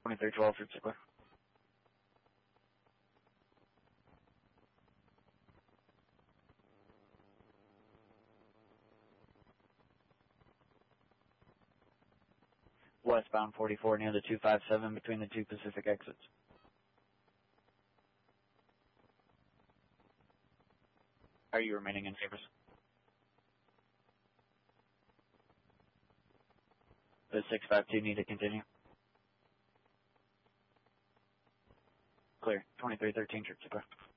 2312, troops are clear. Westbound 44 near the 257 between the two Pacific exits. Are you remaining in service? Does 652 need to continue? Clear. 2313 troops are clear.